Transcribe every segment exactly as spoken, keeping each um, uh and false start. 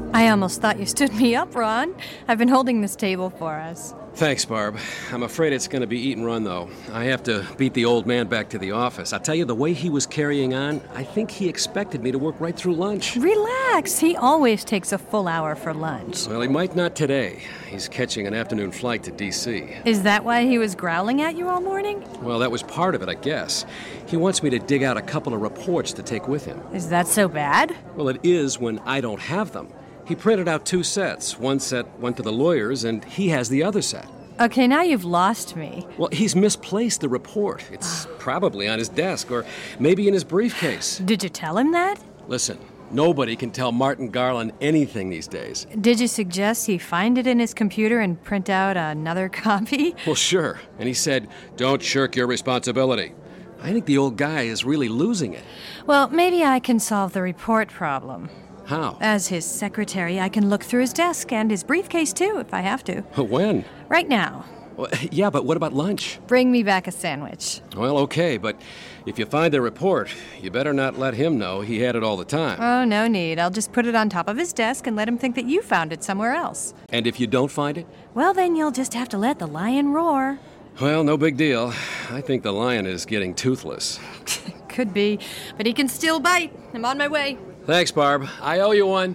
I almost thought you stood me up, Ron. I've been holding this table for us. Thanks, Barb. I'm afraid it's going to be eat and run, though. I have to beat the old man back to the office. I tell you, the way he was carrying on, I think he expected me to work right through lunch. Relax. He always takes a full hour for lunch. Well, he might not today. He's catching an afternoon flight to D C Is that why he was growling at you all morning? Well, that was part of it, I guess. He wants me to dig out a couple of reports to take with him. Is that so bad? Well, it is when I don't have them. He printed out two sets. One set went to the lawyers, and he has the other set. Okay, now you've lost me. Well, he's misplaced the report. It's probably on his desk, or maybe in his briefcase. Did you tell him that? Listen, nobody can tell Martin Garland anything these days. Did you suggest he find it in his computer and print out another copy? Well, sure. And he said, don't shirk your responsibility. I think the old guy is really losing it. Well, maybe I can solve the report problem. How? As his secretary, I can look through his desk and his briefcase, too, if I have to. When? Right now. Well, yeah, but what about lunch? Bring me back a sandwich. Well, okay, but if you find the report, you better not let him know he had it all the time. Oh, no need. I'll just put it on top of his desk and let him think that you found it somewhere else. And if you don't find it? Well, then you'll just have to let the lion roar. Well, no big deal. I think the lion is getting toothless. Could be, but he can still bite. I'm on my way. Thanks, Barb. I owe you one.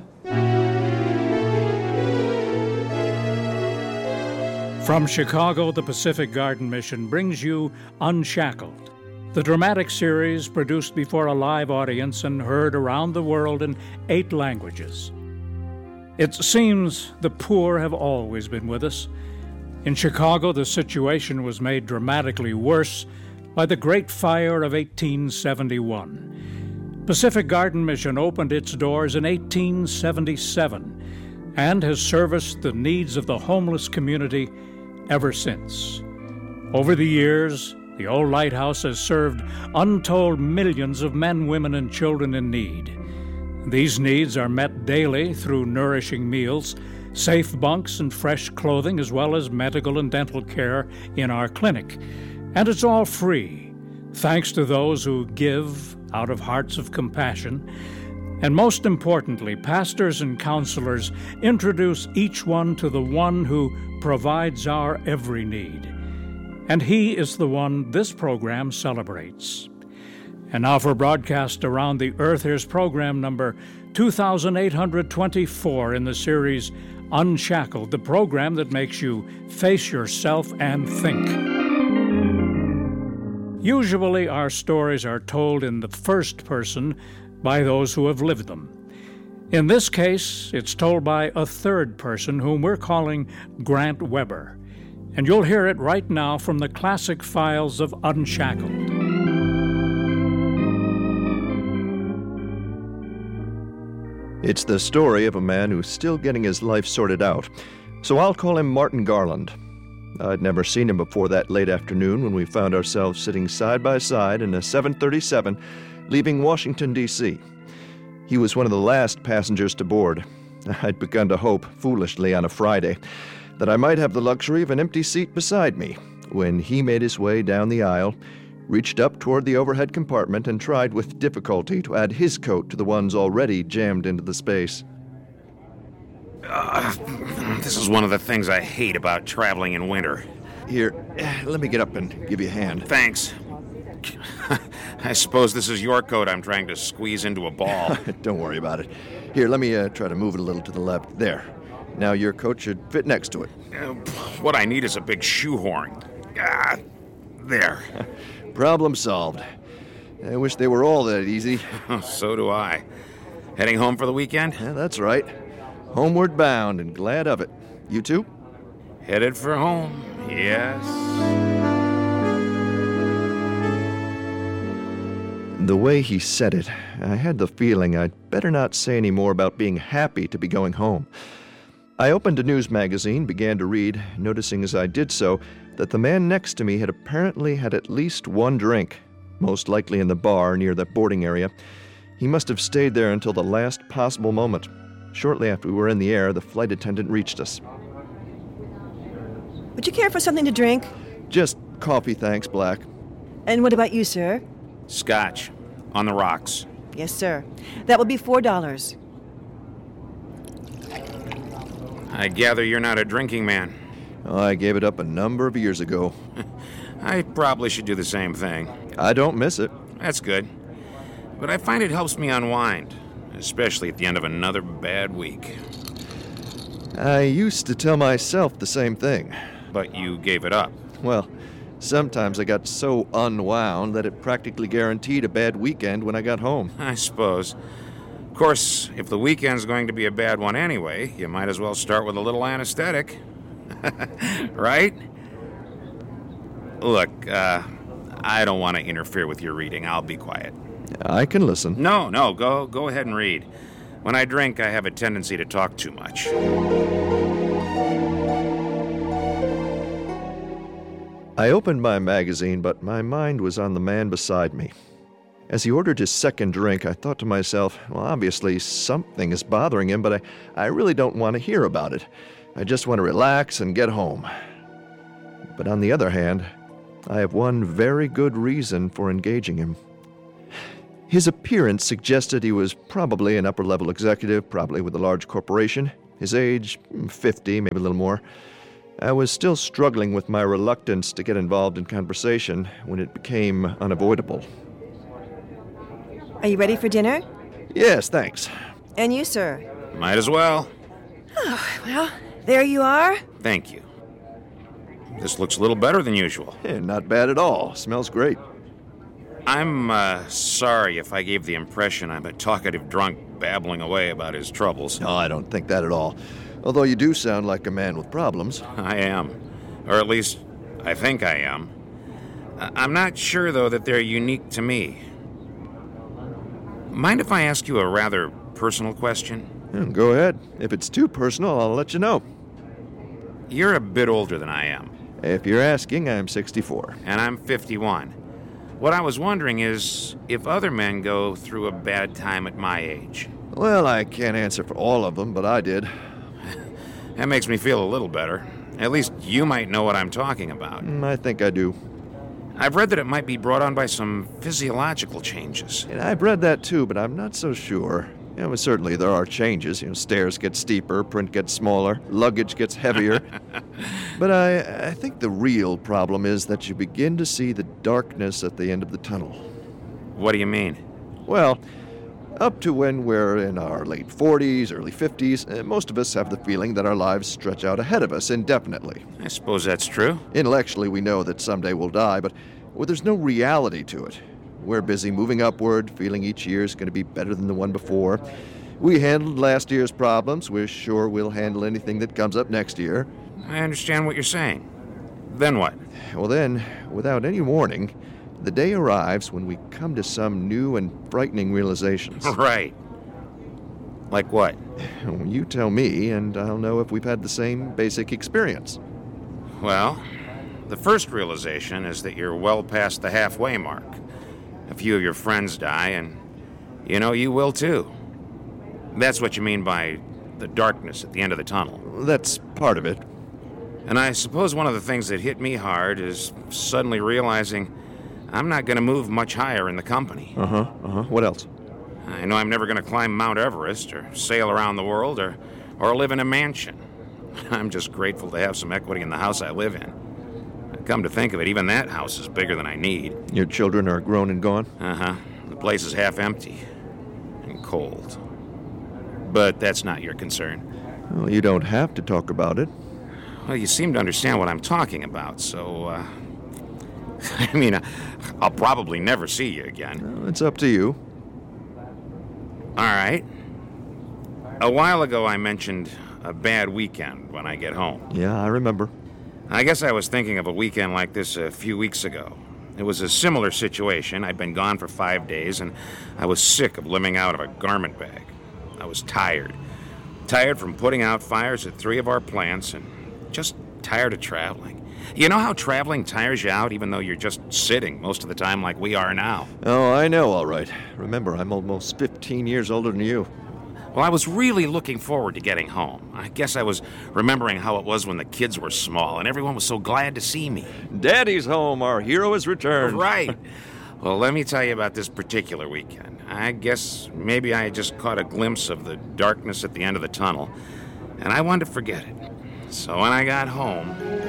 From Chicago, the Pacific Garden Mission brings you Unshackled, the dramatic series produced before a live audience and heard around the world in eight languages. It seems the poor have always been with us. In Chicago, the situation was made dramatically worse by the Great Fire of eighteen seventy-one. Pacific Garden Mission opened its doors in eighteen seventy-seven and has serviced the needs of the homeless community ever since. Over the years, the old lighthouse has served untold millions of men, women, and children in need. These needs are met daily through nourishing meals, safe bunks, and fresh clothing, as well as medical and dental care in our clinic. And it's all free, thanks to those who give out of hearts of compassion. And most importantly, pastors and counselors introduce each one to the one who provides our every need. And he is the one this program celebrates. And now for broadcast around the earth, here's program number two thousand eight hundred twenty-four in the series Unshackled, the program that makes you face yourself and think. Usually our stories are told in the first person by those who have lived them. In this case, it's told by a third person whom we're calling Grant Weber. And you'll hear it right now from the classic files of Unshackled. It's the story of a man who's still getting his life sorted out, so I'll call him Martin Garland. I'd never seen him before that late afternoon when we found ourselves sitting side by side in a seven thirty-seven leaving Washington, D C He was one of the last passengers to board. I'd begun to hope, foolishly on a Friday, that I might have the luxury of an empty seat beside me when he made his way down the aisle, reached up toward the overhead compartment, and tried with difficulty to add his coat to the ones already jammed into the space. Uh, this is one of the things I hate about traveling in winter. Here, let me get up and give you a hand. Thanks. I suppose this is your coat I'm trying to squeeze into a ball. Don't worry about it. Here, let me uh, try to move it a little to the left. There. Now your coat should fit next to it. Uh, what I need is a big shoehorn. Ah, there. Problem solved. I wish they were all that easy. So do I. Heading home for the weekend? Yeah, that's right. Homeward bound and glad of it. You too? Headed for home, yes. The way he said it, I had the feeling I'd better not say any more about being happy to be going home. I opened a news magazine, began to read, noticing as I did so that the man next to me had apparently had at least one drink, most likely in the bar near the boarding area. He must have stayed there until the last possible moment. Shortly after we were in the air, the flight attendant reached us. Would you care for something to drink? Just coffee, thanks, Black. And what about you, sir? Scotch. On the rocks. Yes, sir. That will be four dollars. I gather you're not a drinking man. Oh, I gave it up a number of years ago. I probably should do the same thing. I don't miss it. That's good. But I find it helps me unwind, especially at the end of another bad week. I used to tell myself the same thing. But you gave it up. Well, sometimes I got so unwound that it practically guaranteed a bad weekend when I got home. I suppose. Of course, if the weekend's going to be a bad one anyway, you might as well start with a little anesthetic. Right? Look, uh, I don't want to interfere with your reading. I'll be quiet. I can listen. No, no, go, go ahead and read. When I drink, I have a tendency to talk too much. I opened my magazine, but my mind was on the man beside me. As he ordered his second drink, I thought to myself, well, obviously something is bothering him, but I, I really don't want to hear about it. I just want to relax and get home. But on the other hand, I have one very good reason for engaging him. His appearance suggested he was probably an upper-level executive, probably with a large corporation. His age, fifty, maybe a little more. I was still struggling with my reluctance to get involved in conversation when it became unavoidable. Are you ready for dinner? Yes, thanks. And you, sir? Might as well. Oh, well, there you are. Thank you. This looks a little better than usual. Yeah, not bad at all. Smells great. I'm, uh, sorry if I gave the impression I'm a talkative drunk babbling away about his troubles. No, I don't think that at all. Although you do sound like a man with problems. I am. Or at least, I think I am. I- I'm not sure, though, that they're unique to me. Mind if I ask you a rather personal question? Yeah, go ahead. If it's too personal, I'll let you know. You're a bit older than I am. If you're asking, I'm sixty-four. And I'm fifty-one. What I was wondering is if other men go through a bad time at my age. Well, I can't answer for all of them, but I did. That makes me feel a little better. At least you might know what I'm talking about. Mm, I think I do. I've read that it might be brought on by some physiological changes. And I've read that too, but I'm not so sure. You know, certainly there are changes. You know, stairs get steeper, print gets smaller, luggage gets heavier. But I, I think the real problem is that you begin to see the darkness at the end of the tunnel. What do you mean? Well, up to when we're in our late forties, early fifties, uh, most of us have the feeling that our lives stretch out ahead of us indefinitely. I suppose that's true. Intellectually, we know that someday we'll die, but well, there's no reality to it. We're busy moving upward, feeling each year is going to be better than the one before. We handled last year's problems. We're sure we'll handle anything that comes up next year. I understand what you're saying. Then what? Well, then, without any warning, the day arrives when we come to some new and frightening realizations. Right. Like what? You tell me, and I'll know if we've had the same basic experience. Well, the first realization is that you're well past the halfway mark. A few of your friends die, and you know you will too. That's what you mean by the darkness at the end of the tunnel. That's part of it. And I suppose one of the things that hit me hard is suddenly realizing I'm not going to move much higher in the company. Uh-huh, uh-huh. What else? I know I'm never going to climb Mount Everest or sail around the world or, or live in a mansion. I'm just grateful to have some equity in the house I live in. Come to think of it, even that house is bigger than I need. Your children are grown and gone? Uh-huh. The place is half empty and cold. But that's not your concern. Well, you don't have to talk about it. Well, you seem to understand what I'm talking about, so, uh... I mean, I'll probably never see you again. Well, it's up to you. All right. A while ago, I mentioned a bad weekend when I get home. Yeah, I remember. I guess I was thinking of a weekend like this a few weeks ago. It was a similar situation. I'd been gone for five days, and I was sick of living out of a garment bag. I was tired. Tired from putting out fires at three of our plants, and just tired of traveling. You know how traveling tires you out, even though you're just sitting most of the time like we are now? Oh, I know, all right. Remember, I'm almost fifteen years older than you. Well, I was really looking forward to getting home. I guess I was remembering how it was when the kids were small and everyone was so glad to see me. Daddy's home. Our hero has returned. Right. Well, let me tell you about this particular weekend. I guess maybe I just caught a glimpse of the darkness at the end of the tunnel. and I wanted to forget it. So when I got home...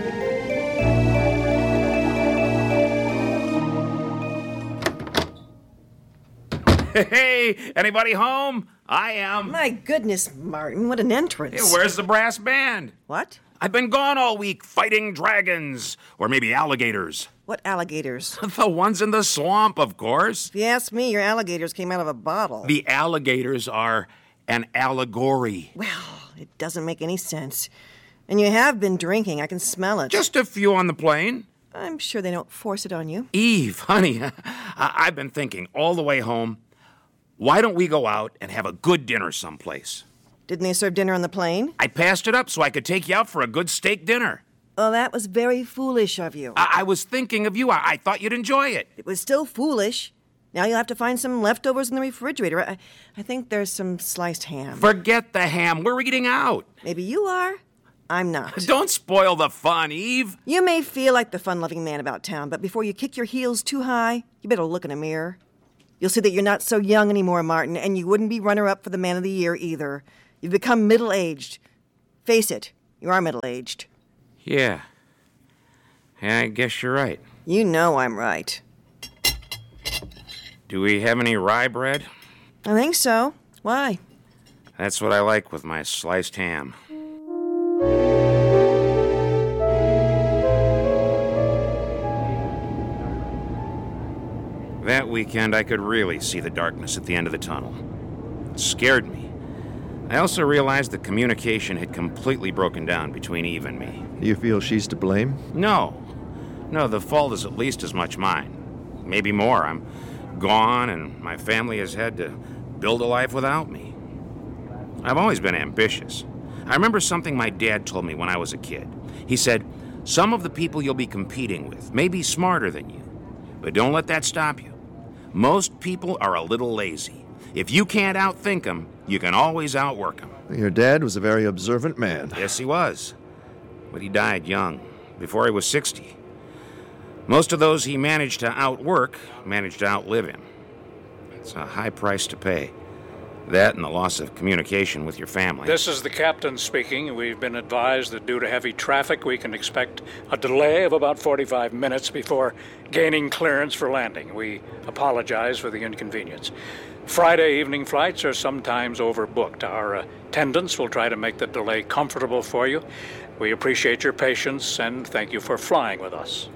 Hey, anybody home? I am. My goodness, Martin, what an entrance. Hey, where's the brass band? What? I've been gone all week fighting dragons, or maybe alligators. What alligators? The ones in the swamp, of course. If you ask me, your alligators came out of a bottle. The alligators are an allegory. Well, it doesn't make any sense. And you have been drinking. I can smell it. Just a few on the plane. I'm sure they don't force it on you. Eve, honey, I- I've been thinking all the way home, why don't we go out and have a good dinner someplace? Didn't they serve dinner on the plane? I passed it up so I could take you out for a good steak dinner. Well, that was very foolish of you. I, I was thinking of you. I-, I thought you'd enjoy it. It was still foolish. Now you'll have to find some leftovers in the refrigerator. I, I think there's some sliced ham. Forget the ham. We're eating out. Maybe you are. I'm not. Don't spoil the fun, Eve. You may feel like the fun-loving man about town, but before you kick your heels too high, you better look in a mirror. You'll see that you're not so young anymore, Martin, and you wouldn't be runner-up for the Man of the Year either. You've become middle-aged. Face it, you are middle-aged. Yeah. Yeah, I guess you're right. You know I'm right. Do we have any rye bread? I think so. Why? That's what I like with my sliced ham. That weekend, I could really see the darkness at the end of the tunnel. It scared me. I also realized that communication had completely broken down between Eve and me. Do you feel she's to blame? No. No, the fault is at least as much mine. Maybe more. I'm gone, and my family has had to build a life without me. I've always been ambitious. I remember something my dad told me when I was a kid. He said, some of the people you'll be competing with may be smarter than you, but don't let that stop you. Most people are a little lazy. If you can't outthink them, you can always outwork them. Your dad was a very observant man. Yes, he was. But he died young, before he was sixty. Most of those he managed to outwork managed to outlive him. It's a high price to pay. That and the loss of communication with your family. This is the captain speaking. We've been advised that due to heavy traffic, we can expect a delay of about forty-five minutes before gaining clearance for landing. We apologize for the inconvenience. Friday evening flights are sometimes overbooked. Our attendants will try to make the delay comfortable for you. We appreciate your patience and thank you for flying with us.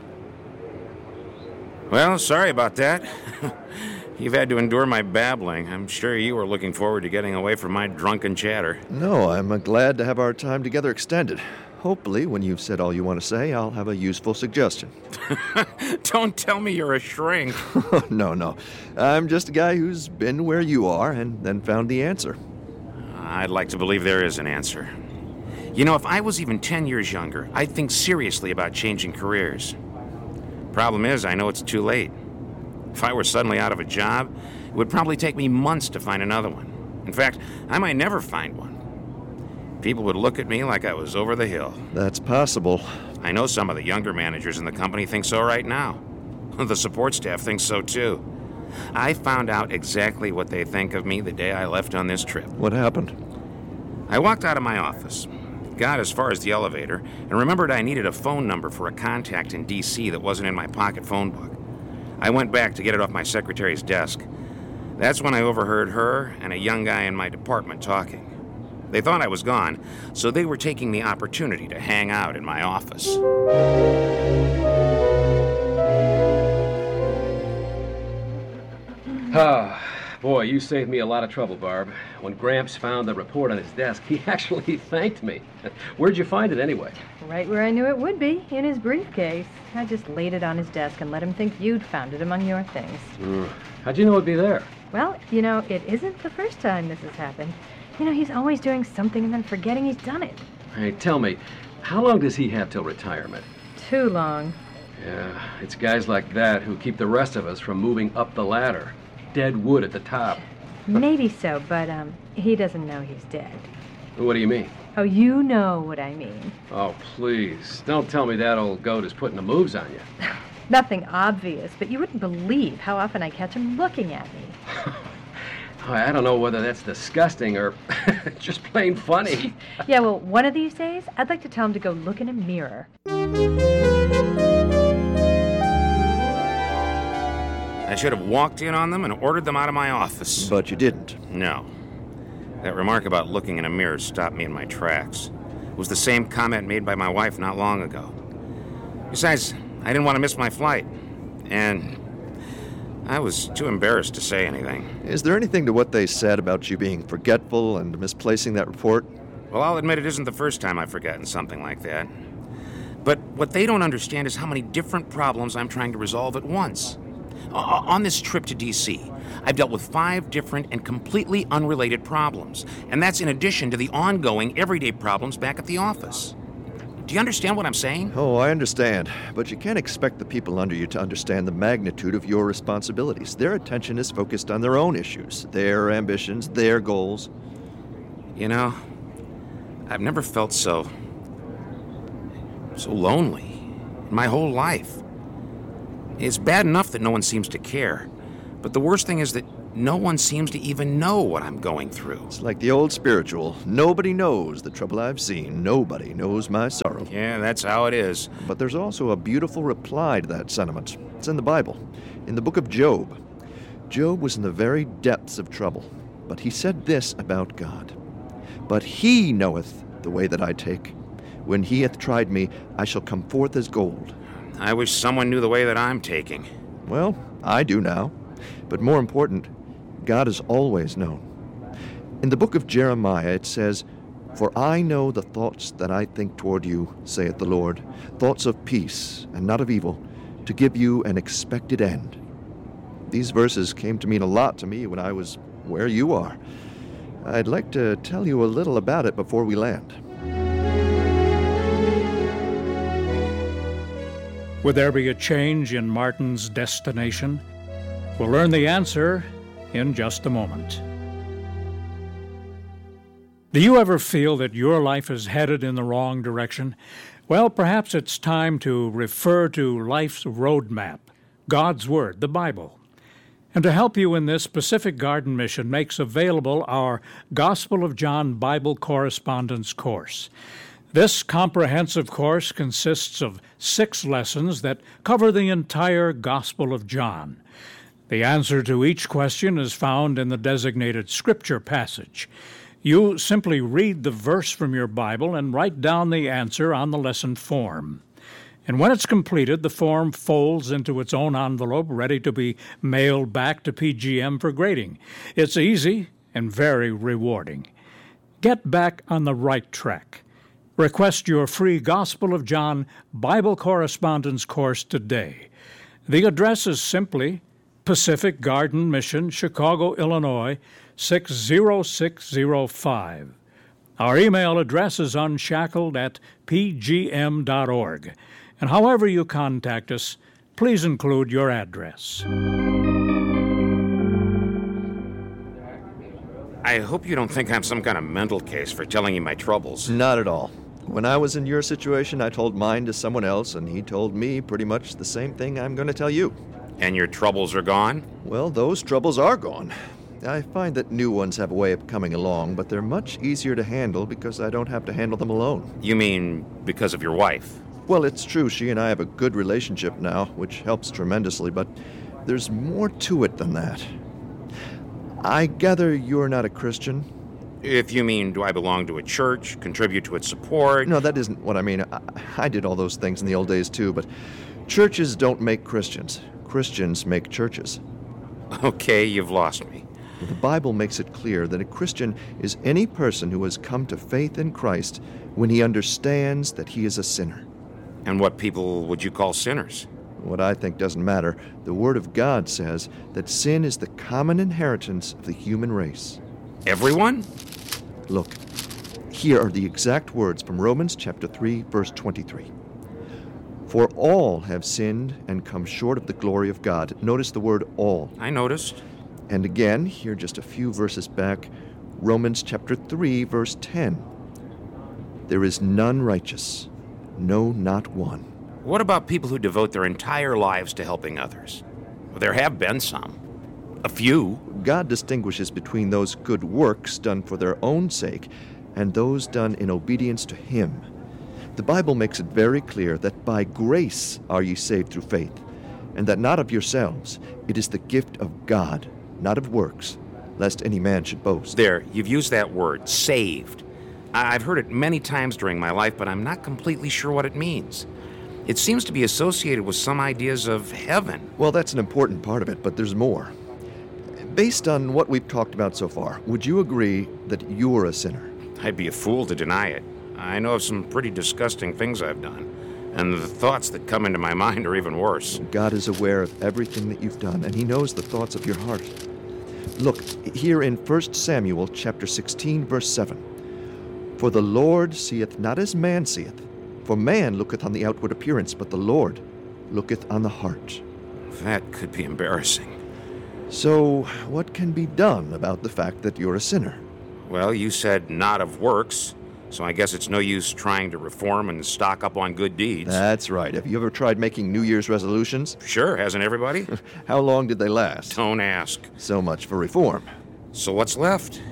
Well, sorry about that. You've had to endure my babbling. I'm sure you were looking forward to getting away from my drunken chatter. No, I'm uh, glad to have our time together extended. Hopefully, when you've said all you want to say, I'll have a useful suggestion. Don't tell me you're a shrink. No, no. I'm just a guy who's been where you are and then found the answer. I'd like to believe there is an answer. You know, if I was even ten years younger, I'd think seriously about changing careers. Problem is, I know it's too late. If I were suddenly out of a job, it would probably take me months to find another one. In fact, I might never find one. People would look at me like I was over the hill. That's possible. I know some of the younger managers in the company think so right now. The support staff thinks so too. I found out exactly what they think of me the day I left on this trip. What happened? I walked out of my office, got as far as the elevator, and remembered I needed a phone number for a contact in D C that wasn't in my pocket phone book. I went back to get it off my secretary's desk. That's when I overheard her and a young guy in my department talking. They thought I was gone, so they were taking the opportunity to hang out in my office. Ah, boy, you saved me a lot of trouble, Barb. When Gramps found the report on his desk, he actually thanked me. Where'd you find it anyway? Right where I knew it would be, in his briefcase. I just laid it on his desk and let him think you'd found it among your things. Mm. How'd you know it'd be there? Well, you know, it isn't the first time this has happened. You know, he's always doing something and then forgetting he's done it. Hey, tell me, how long does he have till retirement? Too long. Yeah, it's guys like that who keep the rest of us from moving up the ladder. Dead wood at the top. Maybe so, but um, he doesn't know he's dead. What do you mean? Oh, you know what I mean. Oh, please. Don't tell me that old goat is putting the moves on you. Nothing obvious, but you wouldn't believe how often I catch him looking at me. I don't know whether that's disgusting or just plain funny. Yeah, well, one of these days, I'd like to tell him to go look in a mirror. I should have walked in on them and ordered them out of my office. But you didn't. No. That remark about looking in a mirror stopped me in my tracks. It was the same comment made by my wife not long ago. Besides, I didn't want to miss my flight. And I was too embarrassed to say anything. Is there anything to what they said about you being forgetful and misplacing that report? Well, I'll admit it isn't the first time I've forgotten something like that. But what they don't understand is how many different problems I'm trying to resolve at once. O- on this trip to D C, I've dealt with five different and completely unrelated problems. And that's in addition to the ongoing, everyday problems back at the office. Do you understand what I'm saying? Oh, I understand. But you can't expect the people under you to understand the magnitude of your responsibilities. Their attention is focused on their own issues, their ambitions, their goals. You know, I've never felt so... so lonely in my whole life. It's bad enough that no one seems to care. But the worst thing is that no one seems to even know what I'm going through. It's like the old spiritual. Nobody knows the trouble I've seen. Nobody knows my sorrow. Yeah, that's how it is. But there's also a beautiful reply to that sentiment. It's in the Bible, in the book of Job. Job was in the very depths of trouble, but he said this about God. But he knoweth the way that I take. When he hath tried me, I shall come forth as gold. I wish someone knew the way that I'm taking. Well, I do now. But more important, God is always known. In the book of Jeremiah it says, For I know the thoughts that I think toward you, saith the Lord, thoughts of peace and not of evil, to give you an expected end. These verses came to mean a lot to me when I was where you are. I'd like to tell you a little about it before we land. Would there be a change in Martin's destination? We'll learn the answer in just a moment. Do you ever feel that your life is headed in the wrong direction? Well, perhaps it's time to refer to life's roadmap, God's Word, the Bible. And to help you in this, Pacific Garden Mission makes available our Gospel of John Bible Correspondence course. This comprehensive course consists of six lessons that cover the entire Gospel of John. The answer to each question is found in the designated scripture passage. You simply read the verse from your Bible and write down the answer on the lesson form. And when it's completed, the form folds into its own envelope, ready to be mailed back to P G M for grading. It's easy and very rewarding. Get back on the right track. Request your free Gospel of John Bible Correspondence course today. The address is simply Pacific Garden Mission, Chicago, Illinois, six zero six zero five. Our email address is unshackled at p g m dot org. And however you contact us, please include your address. I hope you don't think I'm some kind of mental case for telling you my troubles. Not at all. When I was in your situation, I told mine to someone else, and he told me pretty much the same thing I'm going to tell you. And your troubles are gone? Well, those troubles are gone. I find that new ones have a way of coming along, but they're much easier to handle because I don't have to handle them alone. You mean because of your wife? Well, it's true. She and I have a good relationship now, which helps tremendously, but there's more to it than that. I gather you're not a Christian? If you mean, do I belong to a church, contribute to its support? No, that isn't what I mean. I, I did all those things in the old days, too, but churches don't make Christians. Christians make churches. Okay, you've lost me. The Bible makes it clear that a Christian is any person who has come to faith in Christ when he understands that he is a sinner. And what people would you call sinners? What I think doesn't matter. The Word of God says that sin is the common inheritance of the human race. Everyone? Look, here are the exact words from Romans chapter three, verse twenty-three. For all have sinned and come short of the glory of God. Notice the word all. I noticed. And again, here just a few verses back, Romans chapter three, verse ten. There is none righteous, no, not one. What about people who devote their entire lives to helping others? Well, there have been some. A few. God distinguishes between those good works done for their own sake and those done in obedience to Him. The Bible makes it very clear that by grace are ye saved through faith, and that not of yourselves, it is the gift of God, not of works, lest any man should boast. There, you've used that word, saved. I- I've heard it many times during my life, but I'm not completely sure what it means. It seems to be associated with some ideas of heaven. Well, that's an important part of it, but there's more. Based on what we've talked about so far, would you agree that you're a sinner? I'd be a fool to deny it. I know of some pretty disgusting things I've done, and the thoughts that come into my mind are even worse. God is aware of everything that you've done, and He knows the thoughts of your heart. Look, here in First Samuel chapter sixteen, verse seven. For the Lord seeth not as man seeth, for man looketh on the outward appearance, but the Lord looketh on the heart. That could be embarrassing. So, what can be done about the fact that you're a sinner? Well, you said not of works, so I guess it's no use trying to reform and stock up on good deeds. That's right. Have you ever tried making New Year's resolutions? Sure, hasn't everybody? How long did they last? Don't ask. So much for reform. So what's left?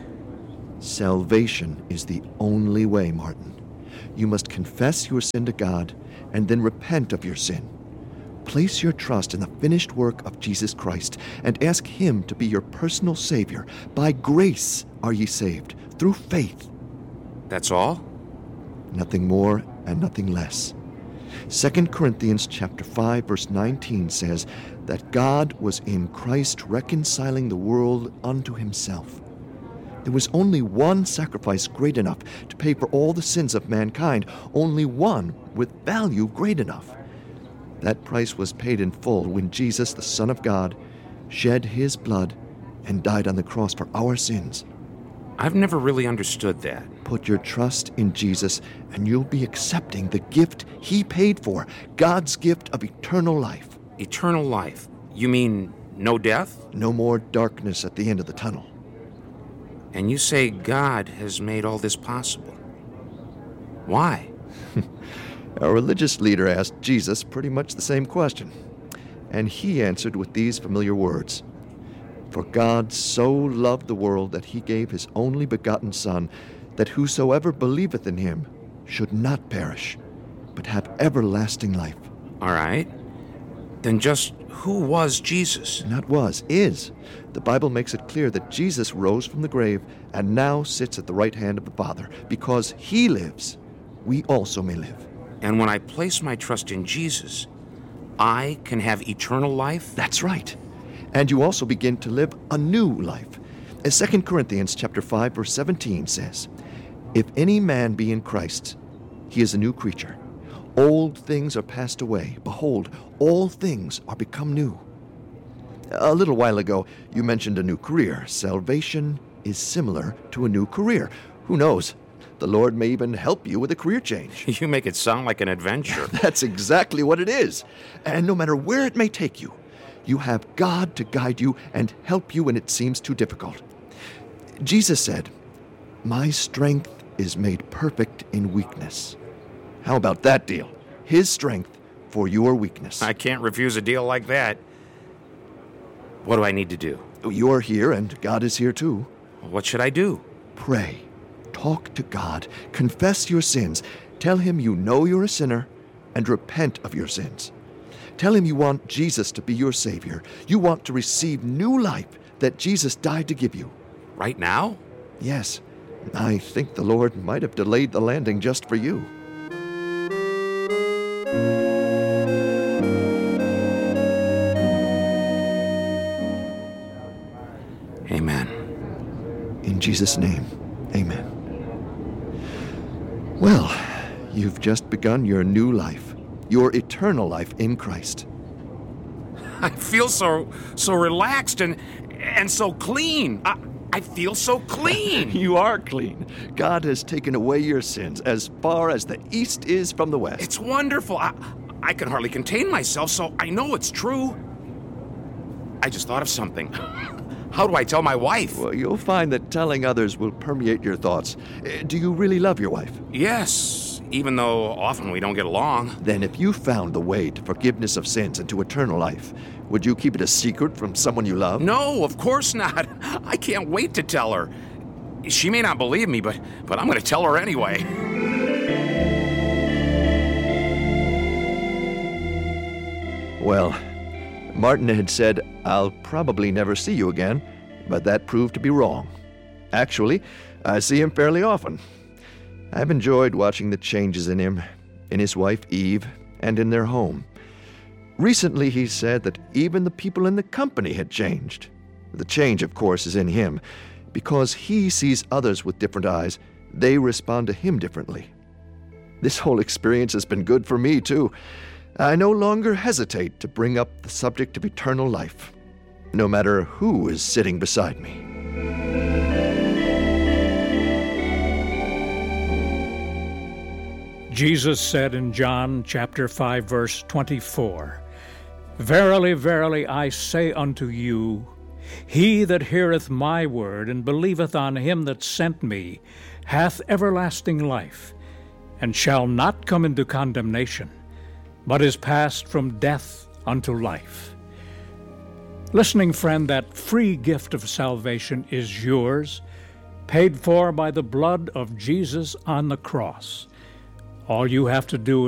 Salvation is the only way, Martin. You must confess your sin to God and then repent of your sin. Place your trust in the finished work of Jesus Christ and ask Him to be your personal Savior. By grace are ye saved, through faith. That's all? Nothing more and nothing less. Second Corinthians chapter five, verse nineteen says that God was in Christ reconciling the world unto Himself. There was only one sacrifice great enough to pay for all the sins of mankind, only one with value great enough. That price was paid in full when Jesus, the Son of God, shed His blood and died on the cross for our sins. I've never really understood that. Put your trust in Jesus, and you'll be accepting the gift He paid for, God's gift of eternal life. Eternal life? You mean no death? No more darkness at the end of the tunnel. And you say God has made all this possible. Why? Our religious leader asked Jesus pretty much the same question, and He answered with these familiar words. For God so loved the world that He gave His only begotten Son, that whosoever believeth in Him should not perish, but have everlasting life. All right. Then just who was Jesus? Not was, is. The Bible makes it clear that Jesus rose from the grave and now sits at the right hand of the Father. Because He lives, we also may live. And when I place my trust in Jesus, I can have eternal life? That's right. And you also begin to live a new life. As Second Corinthians chapter five, verse seventeen says, If any man be in Christ, he is a new creature. Old things are passed away. Behold, all things are become new. A little while ago, you mentioned a new career. Salvation is similar to a new career. Who knows? The Lord may even help you with a career change. You make it sound like an adventure. That's exactly what it is. And no matter where it may take you, you have God to guide you and help you when it seems too difficult. Jesus said, My strength is made perfect in weakness. How about that deal? His strength for your weakness. I can't refuse a deal like that. What do I need to do? You're here and God is here too. What should I do? Pray. Talk to God. Confess your sins. Tell Him you know you're a sinner and repent of your sins. Tell Him you want Jesus to be your Savior. You want to receive new life that Jesus died to give you. Right now? Yes. I think the Lord might have delayed the landing just for you. Amen. In Jesus' name, amen. Well, you've just begun your new life, your eternal life in Christ. I feel so so relaxed and and so clean. I, I feel so clean. You are clean. God has taken away your sins as far as the east is from the west. It's wonderful. I, I can hardly contain myself, so I know it's true. I just thought of something. How do I tell my wife? Well, you'll find that telling others will permeate your thoughts. Uh, Do you really love your wife? Yes, even though often we don't get along. Then if you found the way to forgiveness of sins and to eternal life, would you keep it a secret from someone you love? No, of course not. I can't wait to tell her. She may not believe me, but, but I'm going to tell her anyway. Well, Martin had said, "I'll probably never see you again," but that proved to be wrong. Actually, I see him fairly often. I've enjoyed watching the changes in him, in his wife Eve, and in their home. Recently, he said that even the people in the company had changed. The change, of course, is in him. Because he sees others with different eyes, they respond to him differently. This whole experience has been good for me, too. I no longer hesitate to bring up the subject of eternal life, no matter who is sitting beside me. Jesus said in John chapter five, verse twenty-four, "Verily, verily, I say unto you, he that heareth my word and believeth on him that sent me hath everlasting life, and shall not come into condemnation, but is passed from death unto life." Listening friend, that free gift of salvation is yours, paid for by the blood of Jesus on the cross. All you have to do